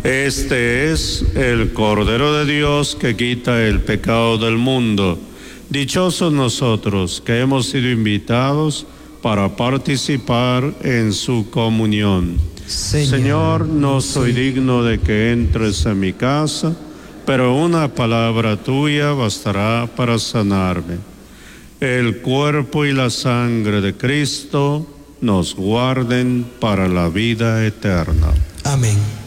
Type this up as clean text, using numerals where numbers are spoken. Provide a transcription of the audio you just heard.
Este es el Cordero de Dios que quita el pecado del mundo. Dichosos nosotros que hemos sido invitados para participar en su comunión. Señor, no soy digno de que entres en mi casa, pero una palabra tuya bastará para sanarme. El cuerpo y la sangre de Cristo nos guarden para la vida eterna. Amén.